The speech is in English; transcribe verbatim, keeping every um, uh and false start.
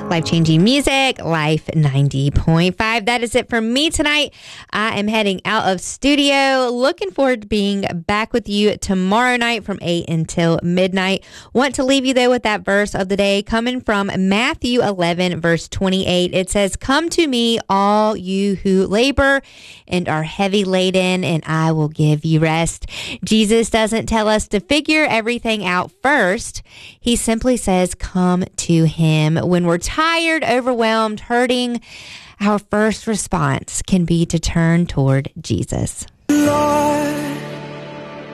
Life-changing music, Life ninety point five. That is it for me tonight. I am heading out of studio. Looking forward to being back with you tomorrow night from eight until midnight. Want to leave you, though, with that verse of the day coming from Matthew eleven, verse twenty-eight. It says, "Come to me, all you who labor and are heavy laden, and I will give you rest." Jesus doesn't tell us to figure everything out first. He simply says, come to him. When we're tired, overwhelmed, hurting, our first response can be to turn toward Jesus. Lord.